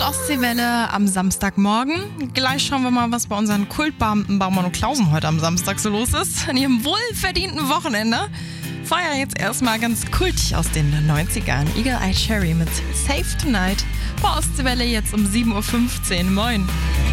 Ostseewelle am Samstagmorgen. Gleich schauen wir mal, was bei unseren Kultbeamten Baumann und Klausen heute am Samstag so los ist. An ihrem wohlverdienten Wochenende. Vorher jetzt erstmal ganz kultig aus den 90ern. Eagle Eye Cherry mit Save Tonight. Bei Ostseewelle jetzt um 7.15 Uhr. Moin.